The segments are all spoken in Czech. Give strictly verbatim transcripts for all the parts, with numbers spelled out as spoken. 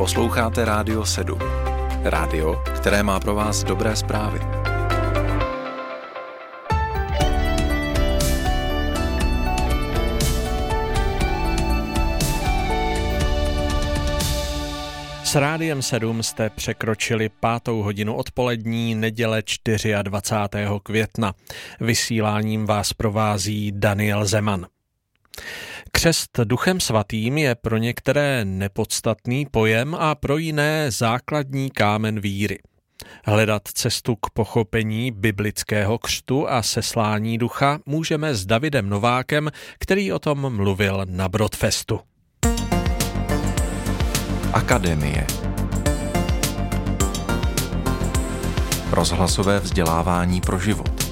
Posloucháte Rádio sedm. Rádio, které má pro vás dobré zprávy. S Rádiem sedm jste překročili pátou hodinu odpolední neděle dvacátého čtvrtého května. Vysíláním vás provází Daniel Zeman. Křest Duchem svatým je pro některé nepodstatný pojem a pro jiné základní kámen víry. Hledat cestu k pochopení biblického křtu a seslání ducha můžeme s Davidem Novákem, který o tom mluvil na Brodfestu. Akademie. Rozhlasové vzdělávání pro život.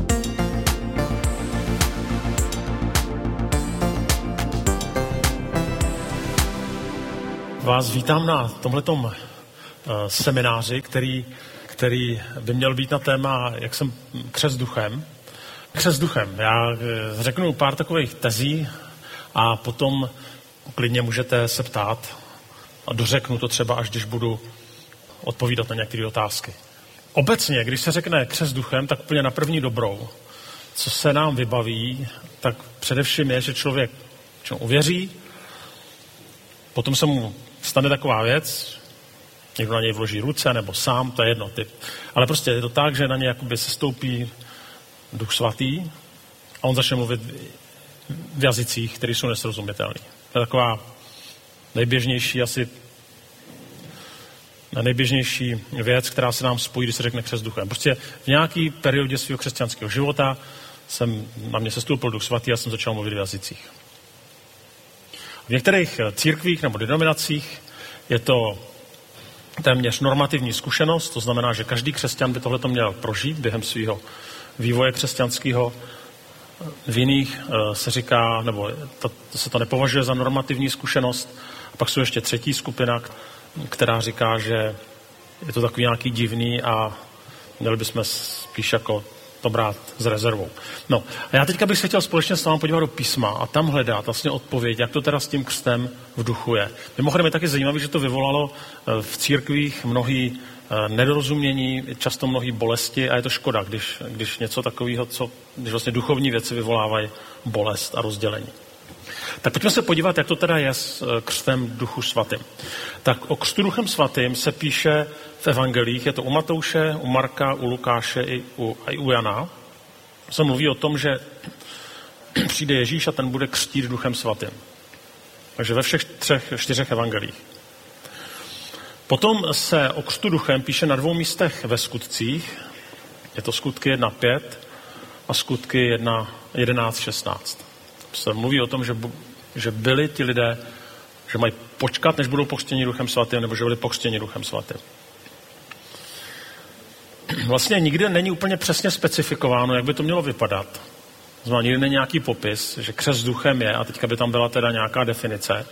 Vás vítám na tomhletom uh, semináři, který, který by měl být na téma, jak jsem křest duchem. Křest duchem. Já uh, řeknu pár takových tezí a potom klidně můžete se ptát a dořeknu to třeba, až když budu odpovídat na některé otázky. Obecně, když se řekne křest duchem, tak úplně na první dobrou, co se nám vybaví, tak především je, že člověk uvěří, potom se mu stane taková věc, někdo na něj vloží ruce, nebo sám, to je jedno typ. Ale prostě je to tak, že na něj jakoby sestoupí Duch svatý a on začne mluvit v jazycích, které jsou nesrozumitelné. To je taková nejběžnější asi nejběžnější věc, která se nám spojí, když se řekne křest duchem. Prostě v nějaký periodě svého křesťanského života jsem na mě sestoupil Duch svatý a jsem začal mluvit v jazycích. V některých církvích nebo denominacích je to téměř normativní zkušenost, to znamená, že každý křesťan by tohleto měl prožít během svého vývoje křesťanského. V jiných se říká, nebo to, to se to nepovažuje za normativní zkušenost. A pak jsou ještě třetí skupina, která říká, že je to takový nějaký divný a měli bychom spíš jako to brát s rezervou. No a já teďka bych se chtěl společně s vámi podívat do písma a tam hledat vlastně odpověď, jak to teda s tím křtem v duchu je. Mimochodem je taky zajímavé, že to vyvolalo v církvích mnohý nedorozumění, často mnohý bolesti a je to škoda, když, když něco takového, co, když vlastně duchovní věci vyvolávají bolest a rozdělení. Tak pojďme se podívat, jak to teda je s křtem duchu svatým. Tak o křtu duchem svatým se píše v evangelích, je to u Matouše, u Marka, u Lukáše i u, i u Jana. Se mluví o tom, že přijde Ježíš a ten bude křtít duchem svatým. Takže ve všech třech, čtyřech evangelích. Potom se o křtu duchem píše na dvou místech ve skutcích. Je to skutky jedna pět a skutky jedna jedenáct šestnáct. Se mluví o tom, že, že byli ti lidé, že mají počkat, než budou pokřtěni duchem svatým, nebo že byli pokřtěni duchem svatým. Vlastně nikde není úplně přesně specifikováno, jak by to mělo vypadat. Znamená, nikdy není nějaký popis, že křest duchem je, a teďka by tam byla teda nějaká definice.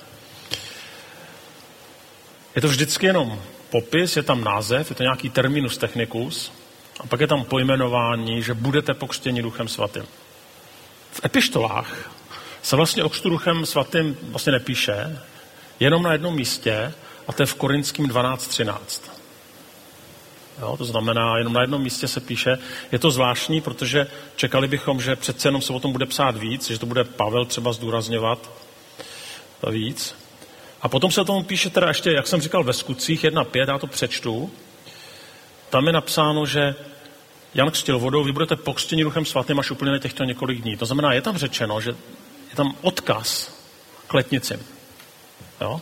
Je to vždycky jenom popis, je tam název, je to nějaký terminus technicus, a pak je tam pojmenování, že budete pokřtěni duchem svatým. V epištolách se vlastně o křtu duchem svatým vlastně nepíše, jenom na jednom místě, a to je v Korinským dvanáct třináct. Jo, to znamená, jenom na jednom místě se píše. Je to zvláštní, protože čekali bychom, že přece jenom se o tom bude psát víc, že to bude Pavel třeba zdůrazňovat víc. A potom se o tom píše teda ještě, jak jsem říkal, ve skutcích jedna pět, já to přečtu. Tam je napsáno, že Jan křtil vodou, vy budete pokřtěni duchem svatým, až uplyne těchto několik dní. To znamená, je tam řečeno, že je tam odkaz k letnicím. Jo?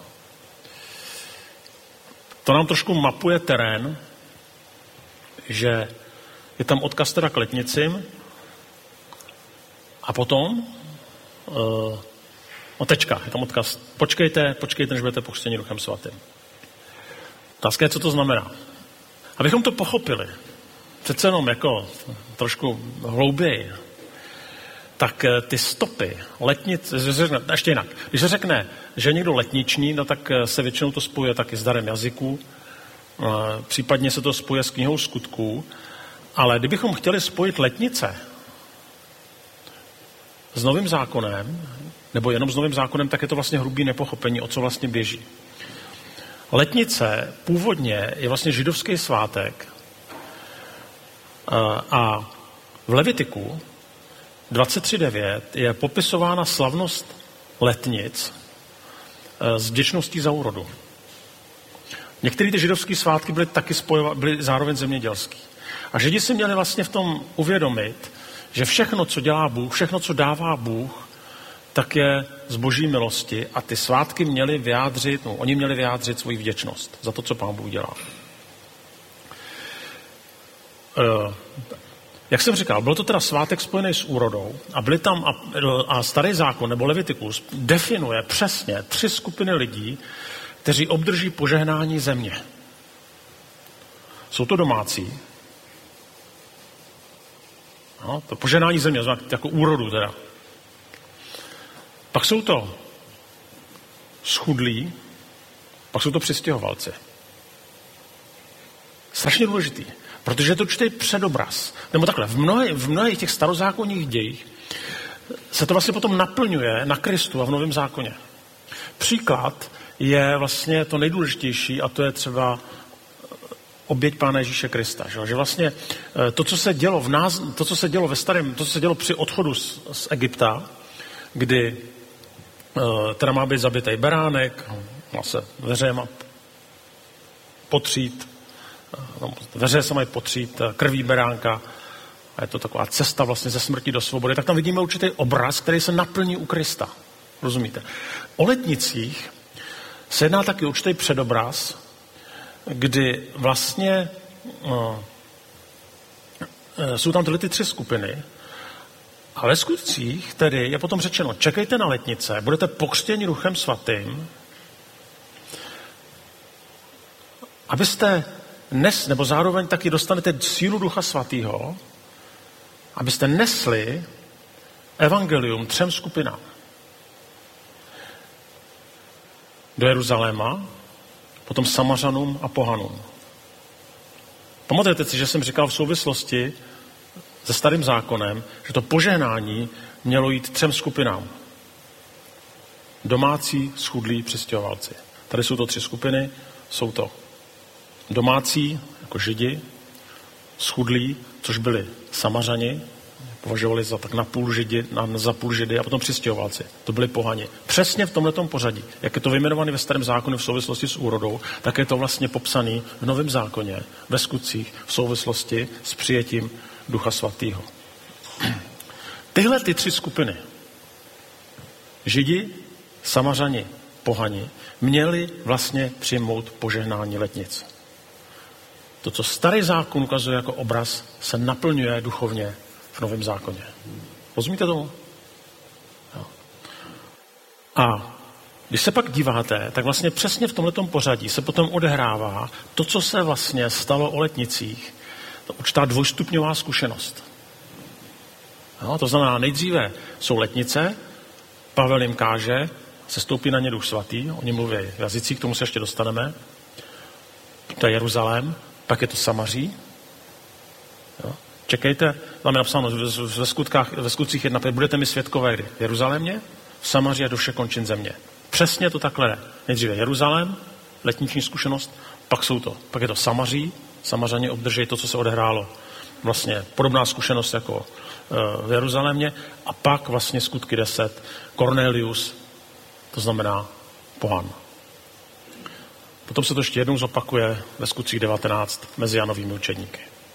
To nám trošku mapuje terén, že je tam odkaz teda k letnicím a potom uh, o tečka, je tam odkaz počkejte, počkejte, než budete pokřtěni duchem svatým. Otázka je, co to znamená. Abychom to pochopili, přece jenom jako trošku hlouběji, tak ty stopy, letnic, ještě jinak, když se řekne, že je někdo letniční, no tak se většinou to spojuje taky s darem jazyků, případně se to spojuje s knihou skutků, ale kdybychom chtěli spojit letnice s Novým zákonem, nebo jenom s Novým zákonem, tak je to vlastně hrubý nepochopení, o co vlastně běží. Letnice původně je vlastně židovský svátek a v Levitiku dvacet tři devět je popisována slavnost letnic s vděčností za úrodu. Některé ty židovské svátky byly taky spojova, byly zároveň zemědělský. A Židi si měli vlastně v tom uvědomit, že všechno, co dělá Bůh, všechno, co dává Bůh, tak je z boží milosti a ty svátky měli vyjádřit, no, oni měli vyjádřit svou vděčnost za to, co Pán Bůh dělá. Uh, jak jsem říkal, byl to teda svátek spojený s úrodou a byli tam a, a starý zákon nebo Levitikus definuje přesně tři skupiny lidí, kteří obdrží požehnání země. Jsou to domácí. No, to požehnání země, jako úrodu teda. Pak jsou to schudlí, pak jsou to přistěhovalci. Strašně důležitý, protože je to určitý předobraz. Nebo takhle, v mnohých, v mnohých těch starozákonních dějích se to vlastně potom naplňuje na Kristu a v Novém zákoně. Příklad je vlastně to nejdůležitější a to je třeba oběť Pána Ježíše Krista. Že, že vlastně to, co se dělo v nás, to, co se dělo ve starém, to, co se dělo při odchodu z, z Egypta, kdy teda má být zabitý beránek, má se veřejema potřít, no, veřeje se mají potřít krví beránka a je to taková cesta vlastně ze smrti do svobody, tak tam vidíme určitý obraz, který se naplní u Krista. Rozumíte? O letnicích se jedná taky určitý předobraz, kdy vlastně no, jsou tam tyhle ty tři skupiny a ve skutcích tedy je potom řečeno, čekejte na letnice, budete pokřtěni Duchem Svatým, abyste nes, nebo zároveň taky dostanete sílu Ducha Svatého, abyste nesli evangelium třem skupinám. Do Jeruzaléma, potom Samařanům a pohanům. Pamatujete si, že jsem říkal v souvislosti se starým zákonem, že to požehnání mělo jít třem skupinám. Domácí, schudlí, přistěhovalci. Tady jsou to tři skupiny, jsou to domácí, jako Židi, schudlí, což byli Samařani, považovali za tak na půl Židi, na, za půl Židy a potom přistěhovalci. To byli pohani. Přesně v tomhletom pořadí. Jak je to vyjmenované ve starém zákonu v souvislosti s úrodou, tak je to vlastně popsané v Novém zákoně, ve skutcích, v souvislosti s přijetím Ducha Svatého. Tyhle ty tři skupiny, Židi, Samařani, pohani, měli vlastně přijmout požehnání letnic. To, co starý zákon ukazuje jako obraz, se naplňuje duchovně v Novém zákoně. Rozumíte tomu? Jo. A když se pak díváte, tak vlastně přesně v tomhletom pořadí se potom odehrává to, co se vlastně stalo o letnicích, to určitá dvojstupňová zkušenost. Jo, to znamená, nejdříve jsou letnice, Pavel jim káže, se stoupí na ně Duch Svatý, oni mluví v jazycích, k tomu se ještě dostaneme. To je Jeruzalém, pak je to Samaří. Jo. Čekejte, tam je napsáno ve, skutkách, ve skutcích jedna, budete mi svědkové kdy? V Jeruzalémě, v Samaří a do všech končin země. Přesně to takhle je. Nejdříve Jeruzalém, letniční zkušenost, pak jsou to, pak je to Samaří, Samařani obdrží to, co se odehrálo. Vlastně podobná zkušenost jako v Jeruzalémě a pak vlastně skutky deset, Kornelius, to znamená pohan. Potom se to ještě jednou zopakuje ve skutcích devatenáct mezi Janovými učedníky.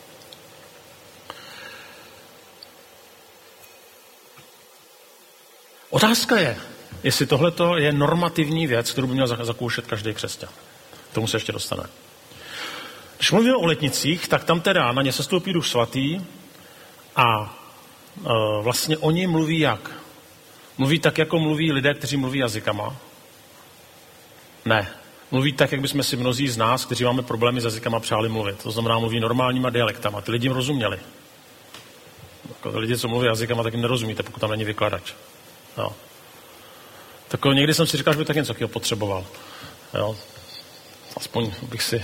Otázka je, jestli tohleto je normativní věc, kterou by měl zakoušet každý křesťan. K tomu se ještě dostane. Když mluvíme o letnicích, tak tam teda na ně sestoupí Duch Svatý a e, vlastně oni mluví jak? Mluví tak, jako mluví lidé, kteří mluví jazykama? Ne. Mluví tak, jak bychom si mnozí z nás, kteří máme problémy s jazykama, přáli mluvit. To znamená, mluví normálníma dialektama. Ty lidi jim rozuměli. Jako lidi, co mluví jazykama, tak jim nerozumíte, pokud tam není vykladač. Jo. Tak někdy jsem si říkal, že bych tak něco takového potřeboval. Jo. Aspoň bych si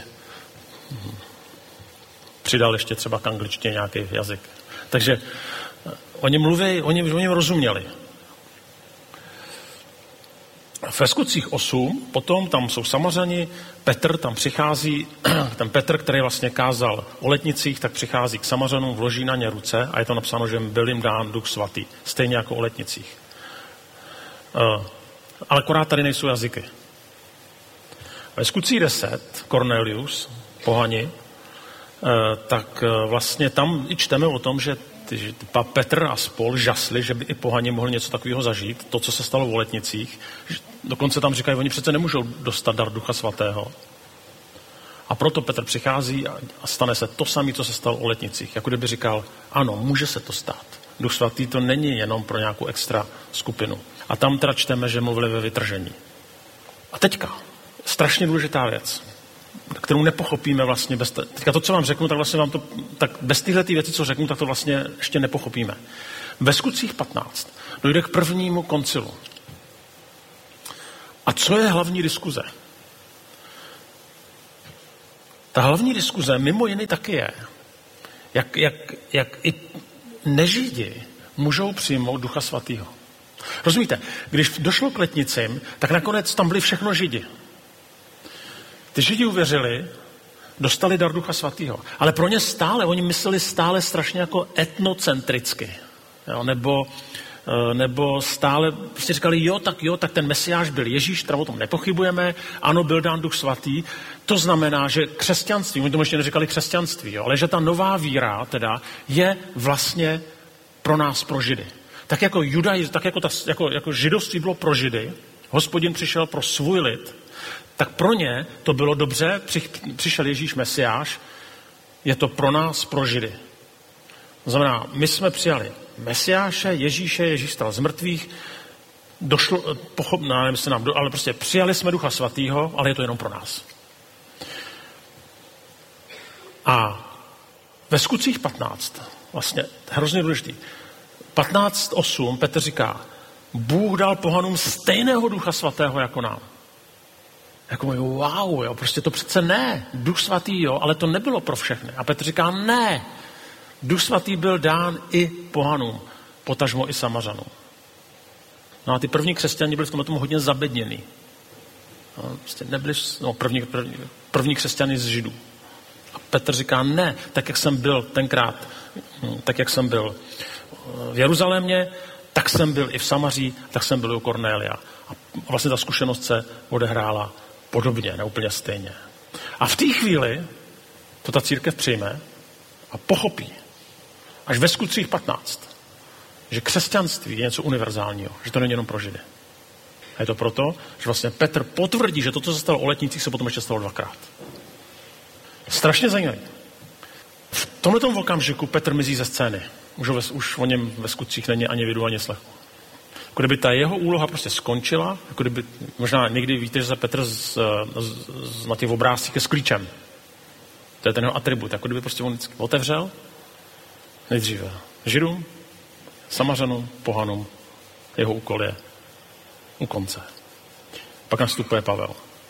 přidal ještě třeba k angličtině nějaký jazyk. Takže oni mluví, oni, oni rozuměli. ve Skutcích osm, potom tam jsou Samařani, Petr tam přichází, ten Petr, který vlastně kázal o letnicích, tak přichází k Samařanům, vloží na ně ruce a je to napsáno, že byl jim dán Duch Svatý, stejně jako o letnicích. Ale akorát tady nejsou jazyky. Ve Skutcích deset, Cornelius, pohani, tak vlastně tam i čteme o tom, že že Petr a spol žasli, že by i pohani mohli něco takového zažít, to, co se stalo v letnicích. Dokonce tam říkají, oni přece nemůžou dostat dar Ducha Svatého. A proto Petr přichází a stane se to samé, co se stalo o letnicích. Jako kdyby říkal, ano, může se to stát. Duch Svatý to není jenom pro nějakou extra skupinu. A tam teda čteme, že mluvili ve vytržení. A teďka, strašně důležitá věc, kterou nepochopíme vlastně bez... Teďka to, co vám řeknu, tak vlastně vám to... Tak bez tyhle věci, co řeknu, tak to vlastně ještě nepochopíme. Ve Skutcích patnáct dojde k prvnímu koncilu. A co je hlavní diskuze? Ta hlavní diskuze mimo jiný taky je, jak, jak, jak i nežidi můžou přijmout Ducha Svatého. Rozumíte? Když došlo k letnicím, tak nakonec tam byli všechno židi. Ty židi uvěřili, dostali dar Ducha Svatého, ale pro ně stále, oni mysleli stále strašně jako etnocentricky, jo, nebo, nebo stále prostě říkali, jo, tak jo, tak ten Mesiáš byl Ježíš, teda o tom nepochybujeme, ano, byl dán Duch Svatý, to znamená, že křesťanství, oni tomu ještě neříkali křesťanství, jo, ale že ta nová víra teda je vlastně pro nás, pro židy. Tak jako judaj, tak jako, ta, jako, jako židovství bylo pro židy, Hospodin přišel pro svůj lid, tak pro ně to bylo dobře, při, přišel Ježíš Mesiáš, je to pro nás, pro židy. To znamená, my jsme přijali Mesiáše, Ježíše, Ježíš stal z mrtvých, došlo, pochop, no, nevím, se nám, ale prostě přijali jsme Ducha Svatého, ale je to jenom pro nás. A ve Skutcích patnáct, vlastně hrozně důležitý, patnáct osm Petr říká, Bůh dal pohanům stejného Ducha Svatého jako nám. Jako můj, wow, jo, prostě to přece ne. Duch Svatý, jo, ale to nebylo pro všechny. A Petr říká, ne. Duch Svatý byl dán i pohanům, potažmo i Samařanům. No a ty první křesťané byli v tomhle tomu hodně zabedněný. No, prostě nebyli, no, první, první, první křesťané z Židů. A Petr říká, ne, tak jak jsem byl tenkrát, tak jak jsem byl v Jeruzalémě, tak jsem byl i v Samaří, tak jsem byl u Kornélia. A vlastně ta zkušenost se odehrála podobně, ne úplně stejně. A v té chvíli to ta církev přijme a pochopí, až ve Skutcích patnáct, že křesťanství je něco univerzálního, že to není jenom pro Židy. A je to proto, že vlastně Petr potvrdí, že to, co se stalo o letnicích, se potom ještě stalo dvakrát. Strašně zajímavé. V tomto okamžiku Petr mizí ze scény. Už, ve, už o něm ve Skutcích není ani vidu, ani slechu. Jako kdyby ta jeho úloha prostě skončila, jako kdyby, možná někdy víte, že se Petr z, z, z, na těch obrázcích je s klíčem. To je ten jeho atribut. Jako kdyby prostě on vždycky otevřel nejdříve Židům, Samařanům, pohanům. Jeho úkol je u konce. Pak nastupuje Pavel.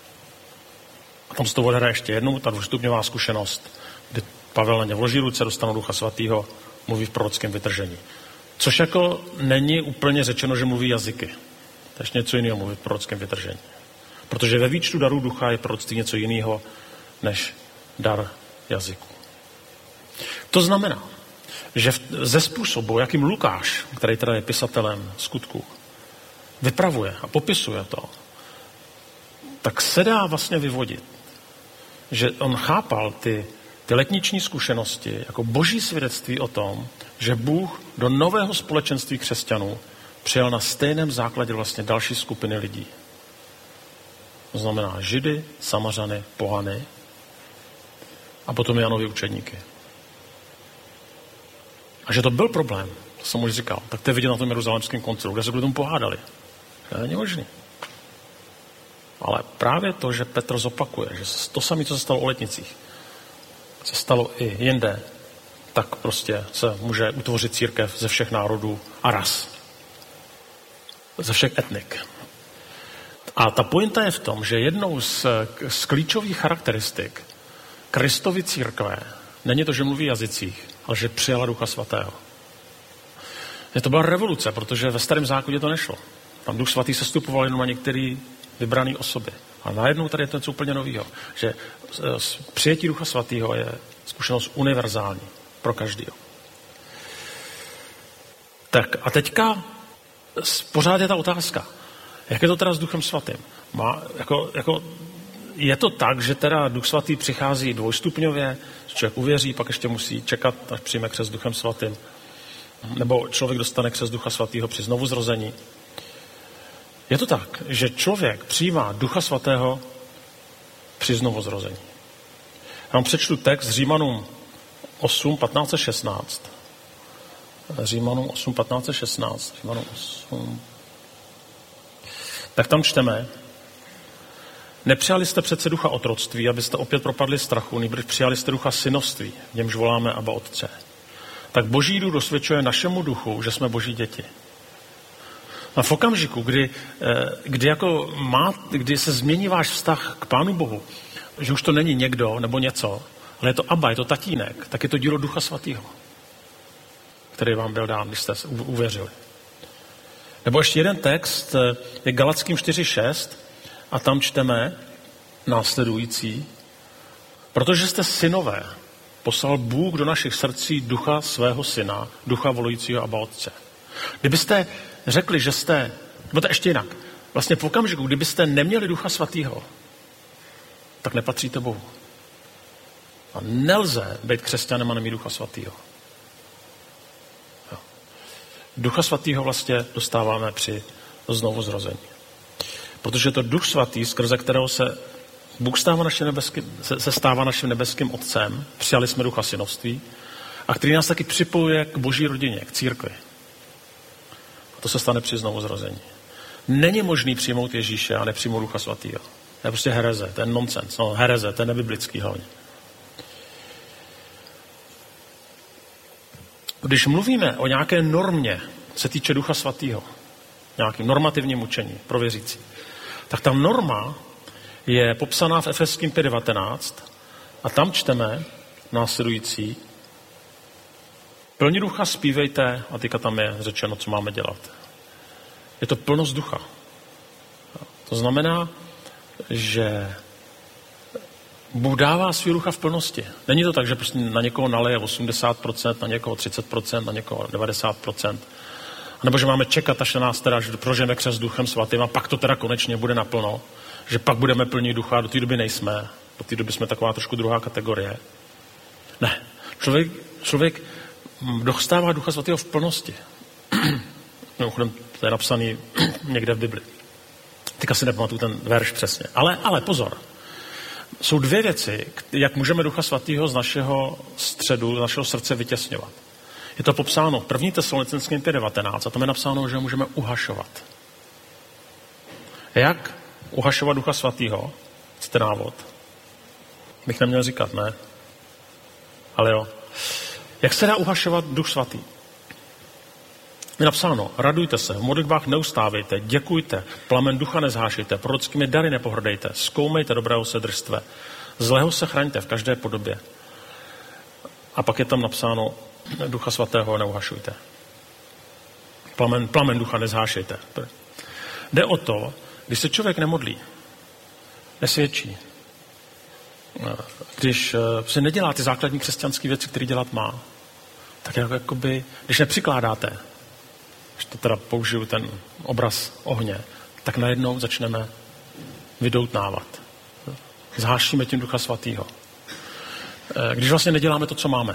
A tam se to odehraje ještě jednou, ta dvoustupňová zkušenost, kdy Pavel na ně vloží ruce, dostanou Ducha Svatého, mluví v prorockém vytržení. Což jako není úplně řečeno, že mluví jazyky. To ještě něco jiného mluví v prorockém vytržení. Protože ve výčtu darů ducha je proroctví něco jiného než dar jazyku. To znamená, že ze způsobu, jakým Lukáš, který teda je pisatelem Skutků, vypravuje a popisuje to, tak se dá vlastně vyvodit, že on chápal ty, ty letniční zkušenosti jako boží svědectví o tom, že Bůh do nového společenství křesťanů přijal na stejném základě vlastně další skupiny lidí. To znamená Židy, Samařany, pohany a potom Janovi učedníky. A že to byl problém, to jsem už říkal, tak to je vidět na tom Jeruzalémském koncilu, kde se kvůli tomu pohádali. To není možný. Ale právě to, že Petr zopakuje, že to samé, co se stalo o letnicích, se stalo i jinde, tak prostě se může utvořit církev ze všech národů a ras. Ze všech etnik. A ta pointa je v tom, že jednou z, z klíčových charakteristik Kristovy církve není to, že mluví jazycích, ale že přijala Ducha Svatého. Je to byla revoluce, protože ve Starém zákoně to nešlo. Tam Duch Svatý sestupoval jenom na některé vybrané osoby. A najednou tady je to něco úplně nového, že přijetí Ducha Svatého je zkušenost univerzální pro každého. Tak a teďka pořád je ta otázka, jak je to teda s Duchem Svatým? Má, jako, jako, je to tak, že teda Duch Svatý přichází dvojstupňově, že člověk uvěří, pak ještě musí čekat, až přijme křest Duchem Svatým, nebo člověk dostane křest Ducha Svatého při znovuzrození. Je to tak, že člověk přijímá Ducha Svatého při znovuzrození. Já vám přečtu text Římanům osm, patnáct, šestnáct. Římanům osm, patnáct, šestnáct. Římanům osm. Tak tam čteme: Nepřijali jste přece ducha otroctví, abyste opět propadli strachu, nýbrž přijali jste ducha synovství, v němž voláme Abba Otče. Tak Boží duch dosvědčuje našemu duchu, že jsme Boží děti. A v okamžiku, kdy, kdy, jako má, kdy se změní váš vztah k Pánu Bohu, že už to není někdo nebo něco, ale je to Abba, je to tatínek, tak je to dílo Ducha Svatého, který vám byl dán, když jste uvěřili. Nebo ještě jeden text je Galackým čtyři šest a tam čteme následující: Protože jste synové, poslal Bůh do našich srdcí ducha svého syna, ducha volujícího Abba Otče. Kdybyste řekli, že jste, nebo to ještě jinak, vlastně v okamžiku, kdybyste neměli Ducha Svatého, tak nepatříte Bohu. A nelze být křesťanem a nemít Ducha Svatého. Ducha Svatého vlastně dostáváme při znovuzrození. Protože to Duch Svatý, skrze kterého se Bůh stává naším nebeským, se, se stává naším nebeským otcem, přijali jsme Ducha synovství, a který nás taky připojuje k Boží rodině, k církvi. A to se stane při znovuzrození. Není možný přijmout Ježíše a nepřijmout Ducha Svatého. To je prostě hereze, to je nonsens. No, hereze, to je nebiblický hlavně. Když mluvíme o nějaké normě, se týče Ducha Svatého, nějakým normativním učení pro věřící, tak ta norma je popsaná v Efeským pět devatenáct a tam čteme následující: Plní ducha zpívejte, a teďka tam je řečeno, co máme dělat. Je to plnost ducha. To znamená, že Bůh dává svý ducha v plnosti. Není to tak, že prostě na někoho naleje osmdesát procent, na někoho třicet procent, na někoho devadesát procent. Nebo že máme čekat, až na nás teda, že prožijeme křest Duchem Svatým a pak to teda konečně bude naplno, že pak budeme plní ducha, do té doby nejsme. Do té doby jsme taková trošku druhá kategorie. Ne. Člověk, člověk dostává Ducha Svatého v plnosti. Mimochodem, to je napsaný někde v Bibli. Teďka si nepamatuju ten verš přesně. Ale, ale pozor. Jsou dvě věci, jak můžeme Ducha Svatého z našeho středu, z našeho srdce vytěsňovat. Je to popsáno v první Tesalonickým pět devatenáct a tam je napsáno, že můžeme uhašovat. Jak uhašovat Ducha Svatého? Chcete návod? Bych neměl říkat, ne? Ale jo. Jak se dá uhašovat Duch Svatý? Je napsáno: radujte se, v modlitbách neustávejte, děkujte, plamen ducha nezhášejte, prorockými dary nepohrdejte, zkoumejte dobrého sedrstve, zlého se chraňte v každé podobě. A pak je tam napsáno: Ducha Svatého neuhašujte. Plamen, plamen ducha nezhášejte. Jde o to, když se člověk nemodlí, nesvědčí, když se nedělá ty základní křesťanské věci, které dělat má, tak jako, jakoby, když nepřikládáte, když to teda použiju ten obraz ohně, tak najednou začneme vydoutnávat. Zhášíme tím Ducha Svatého. Když vlastně neděláme to, co máme.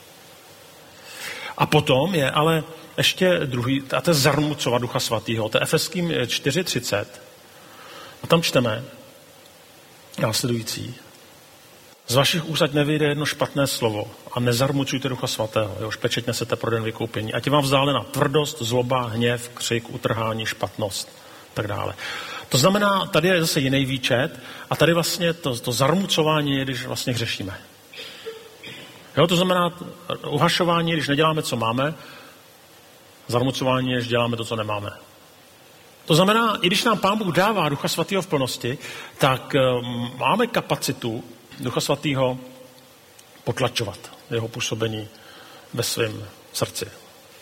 A potom je ale ještě druhý, a to je zarmucovat Ducha Svatého. To je Efeským čtyři třicet. A tam čteme následující: Z vašich úst ať nevyjde jedno špatné slovo a nezarmucujte Ducha Svatého, jehož pečeť nesete pro den vykoupení. Ať je vám vzdálena tvrdost, zloba, hněv, křik, utrhání, špatnost, tak dále. To znamená, tady je zase jiný výčet a tady vlastně to, to zarmucování je, když vlastně hřešíme. Jo, to znamená uhašování, když neděláme, co máme, zarmucování je, když děláme to, co nemáme. To znamená, i když nám Pán Bůh dává Ducha Svatého v plnosti, tak um, máme kapacitu Ducha Svatého potlačovat jeho působení ve svém srdci.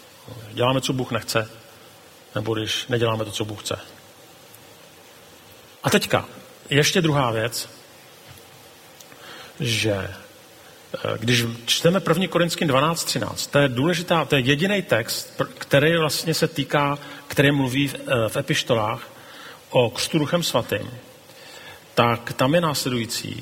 Děláme, co Bůh nechce, nebo když neděláme to, co Bůh chce. A teďka, ještě druhá věc, že když čteme první Korinským dvanáct třináct, to je důležitá, to je jediný text, který vlastně se týká, který mluví v, v epištolách o křtu Duchem svatým, tak tam je následující.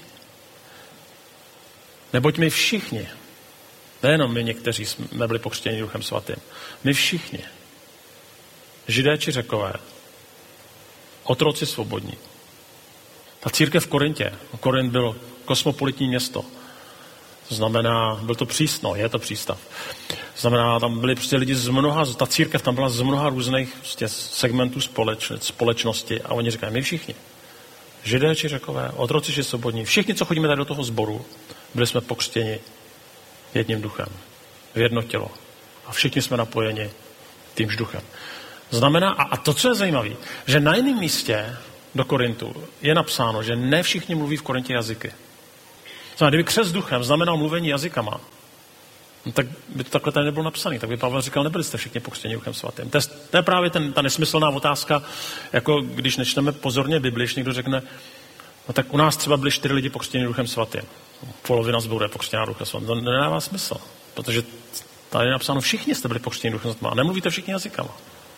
Neboť my všichni, nejenom my někteří jsme byli pokřtěni Duchem svatým, my všichni, Židé či Řekové, otroci svobodní. Ta církev v Korintě, Korint byl kosmopolitní město, to znamená, byl to přísno, je to přístav. To znamená, tam byli prostě lidi z mnoha, ta církev tam byla z mnoha různých prostě segmentů společ, společnosti a oni říkají, my všichni, Židé či Řekové, otroci či svobodní, všichni, co chodíme tady do toho sboru, byli jsme pokřtěni jedním duchem, v jedno tělo. A všichni jsme napojeni týmž duchem. Znamená, a, a to, co je zajímavé, že na jiném místě do Korintu je napsáno, že ne všichni mluví v Korintě jazyky. Znamená, kdyby křest duchem znamenal mluvení jazykama, no tak by to takhle tady nebylo napsané. Tak by Pavel říkal, nebyli jste všichni pokřtěni Duchem svatým. To je, to je právě ten, ta nesmyslná otázka, jako když nečteme pozorně Bibli, když někdo řekne, no tak u nás třeba byli čtyři lidi pokřtěni Duchem svatým. Polovina zboru je pokřtěná Duchem svatým. To nedává smysl, protože tady je napsáno, všichni jste byli pokřtěni Duchem svatým a nemluvíte všichni jazykama.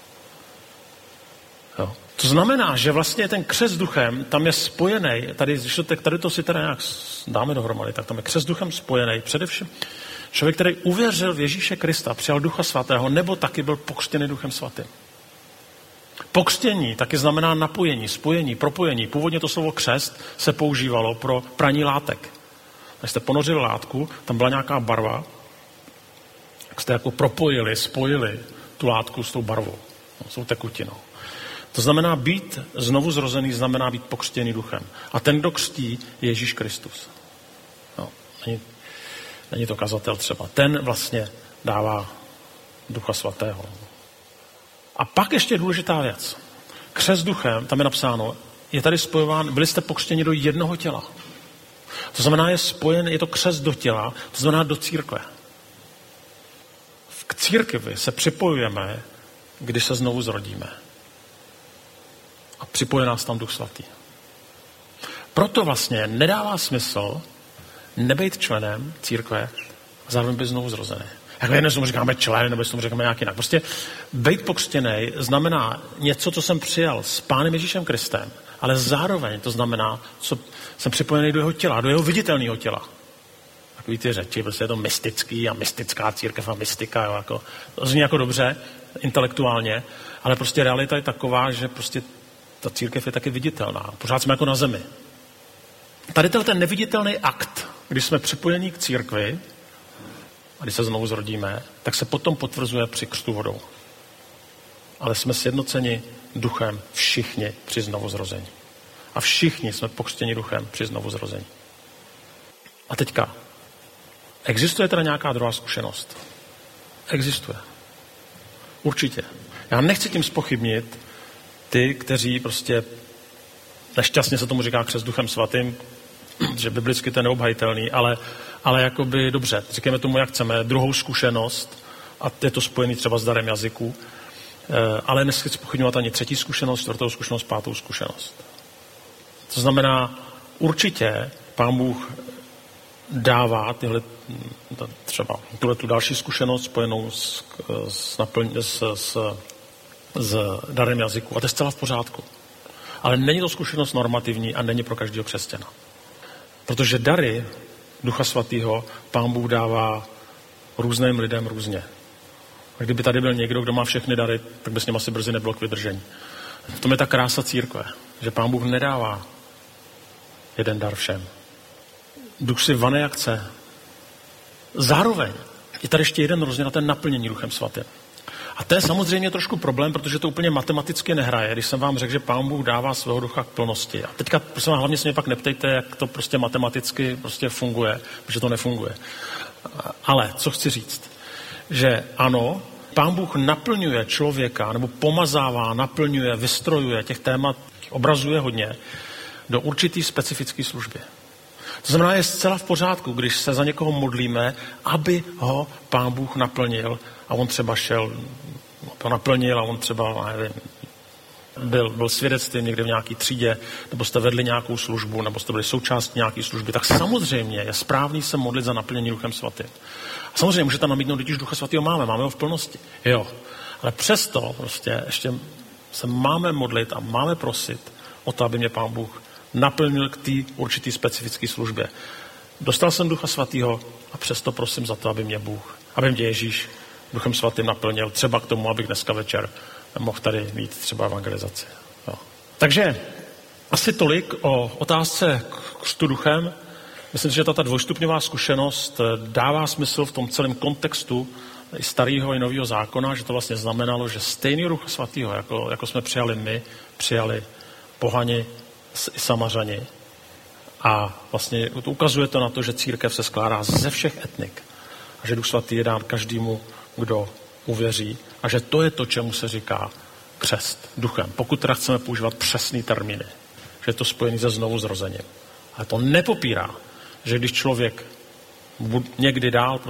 Jo. To znamená, že vlastně ten křest duchem tam je spojený, tady, když to, tady to si teda nějak dáme dohromady, tak tam je křest duchem spojený. Především člověk, který uvěřil v Ježíše Krista, přijal Ducha svatého, nebo taky byl pokřtěný Duchem svatým. Pokřtění taky znamená napojení, spojení, propojení. Původně to slovo křest se používalo pro praní látek. Když jste ponořili látku, tam byla nějaká barva, tak jste jako propojili, spojili tu látku s tou barvou, s tou tekutinou. To znamená být znovu zrozený, znamená být pokřtěný duchem. A ten, kdo křtí, je Ježíš Kristus. No, není, není to kazatel třeba. Ten vlastně dává Ducha svatého. A pak ještě důležitá věc. Křest duchem, tam je napsáno, je tady spojován, byli jste pokřtěni do jednoho těla. To znamená, je spojen, je to křest do těla, to znamená do církve. K církvi se připojujeme, když se znovu zrodíme. A připoje nás tam Duch svatý. Proto vlastně nedává smysl nebejt členem církve a zároveň být znovu zrozený. Jako jednou tomu říkáme člen, nebo tomu říkáme nějak jinak. Prostě být pokřtěný znamená něco, co jsem přijal s Pánem Ježíšem Kristem, ale zároveň to znamená, co jsem připojený do jeho těla, do jeho viditelného těla. Takový ty řeči, prostě je to mystický a mystická církev a mystika, jo, jako, to zní jako dobře, intelektuálně, ale prostě realita je taková, že prostě ta církev je taky viditelná. Pořád jsme jako na zemi. Tady ten neviditelný akt, když jsme připojení k církvi, a když se znovu zrodíme, tak se potom potvrzuje při křtu vodou. Ale jsme sjednoceni duchem všichni při znovuzrození. A všichni jsme pokřtěni duchem při znovuzrození. A teďka, existuje teda nějaká druhá zkušenost? Existuje. Určitě. Já nechci tím zpochybnit ty, kteří prostě nešťastně se tomu říká křest duchem svatým, že biblicky to je neobhajitelný, ale, ale jakoby dobře, říkáme tomu, jak chceme, druhou zkušenost, a je to spojený třeba s darem jazyku, ale nechci zpochybňovat ani třetí zkušenost, čtvrtou zkušenost, pátou zkušenost. To znamená, určitě Pán Bůh dává tyhle, třeba tuhle tu další zkušenost spojenou s, s, naplň, s, s, s darem jazyku. A to je zcela v pořádku. Ale není to zkušenost normativní a není pro každého křesťana. Protože dary Ducha svatého Pán Bůh dává různým lidem různě. A kdyby tady byl někdo, kdo má všechny dary, tak by s ním asi brzy nebylo k vydržení. V tom je ta krása církve, že Pán Bůh nedává jeden dar všem. Duch si vane jak chce. Zároveň je tady ještě jeden rozměr na ten naplnění Duchem svatým. A to je samozřejmě trošku problém, protože to úplně matematicky nehraje. Když jsem vám řekl, že Pán Bůh dává svého ducha k plnosti. A teďka, prosím vám, hlavně se mě pak neptejte, jak to prostě matematicky prostě funguje, protože to nefunguje. Ale co chci říct? Že ano, Pán Bůh naplňuje člověka, nebo pomazává, naplňuje, vystrojuje, těch témat obrazuje hodně, do určitý specifické služby. To znamená, je zcela v pořádku, když se za někoho modlíme, aby ho Pán Bůh naplnil a on třeba šel, to naplnil a on třeba, nevím, byl, byl svědectvím někde v nějaké třídě, nebo jste vedli nějakou službu, nebo jste byli součástí nějaké služby, tak samozřejmě je správný se modlit za naplnění Duchem Svatým. A samozřejmě můžete namítnout, když už Ducha Svatého máme, máme ho v plnosti. Jo. Ale přesto prostě ještě se máme modlit a máme prosit o to, aby mě Pán Bůh naplnil k té určitý specifické službě. Dostal jsem Ducha Svatého a přesto prosím za to, aby mě Bůh, aby mě Ježíš Duchem Svatým naplnil, třeba k tomu, abych dneska večer mohl tady mít třeba evangelizaci. Jo. Takže asi tolik o otázce křtu duchem. Myslím si, že ta dvojstupňová zkušenost dává smysl v tom celém kontextu i starého i nového zákona, že to vlastně znamenalo, že stejný Ducha Svatého, jako, jako jsme přijali my, přijali pohani i Samařani. A vlastně to ukazuje to na to, že církev se skládá ze všech etnik. A že Duch Svatý je dán každému, kdo uvěří. A že to je to, čemu se říká křest duchem. Pokud teda chceme používat přesný termíny. Že je to spojený se znovu zrozením. Ale to nepopírá, že když člověk někdy dál